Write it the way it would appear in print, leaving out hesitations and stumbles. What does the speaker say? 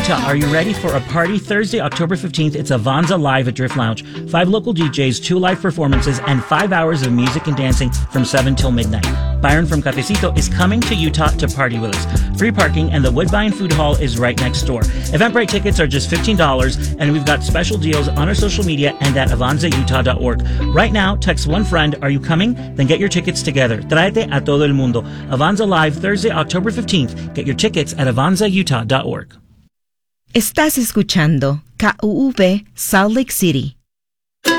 Utah, are you ready for a party? Thursday, October 15th, it's Avanza Live at Drift Lounge. 5 local DJs, 2 live performances, and 5 hours of music and dancing from 7 till midnight. Byron from Cafecito is coming to Utah to party with us. Free parking, and the Woodbine Food Hall is right next door. Eventbrite tickets are just $15, and we've got special deals on our social media and at avanzautah.org. Right now, text one friend, are you coming? Then get your tickets together. Tráete a todo el mundo. Avanza Live, Thursday, October 15th. Get your tickets at avanzautah.org. Estás escuchando KUUV Salt Lake City